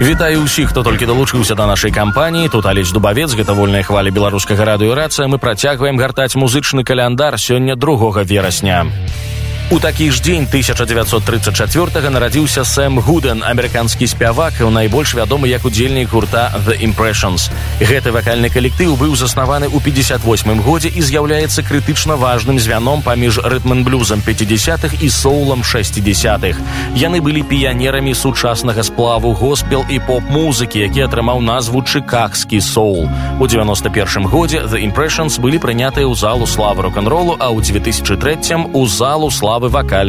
Вітаю ўсіх, хто толькі далучыўся да нашай кампаніі. Тут Алесь Дубавец, гэта вольная хваля беларускага радыё «Рацыя». Мы працягваем гартаць музычны каляндар сёння 2 верасня. У такі ж дзень 1934-га нарадзіўся Сэм Гуден, амерыканскі спявак, найбольш вядомы як удзельнік гурта The Impressions. Гэты вакальны калектыў быў заснаваны ў 58-м годзе і з'яўляецца крытычна важным звяном паміж рытм-н-блюзам 50-х і соулам 60-х. Яны былі піянерамі сучаснага сплаву госпел і поп-музыкі, які атрымаў назву чыкагскі соул. У 91-м годзе The Impressions былі прынятыя ў залу славы рок-н-ролу, а ў 2003-м у залу славы вакальных